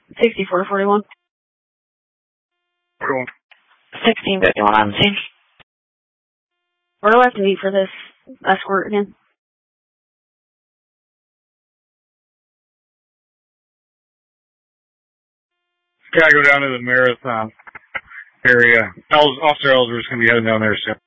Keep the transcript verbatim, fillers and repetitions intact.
sixty-four forty-one. forty-one. sixteen fifty-one on the scene. Where do I have to meet for this escort again? Gotta go down to the Marathon area. Els, Officer Ellsworth's gonna be heading down there soon.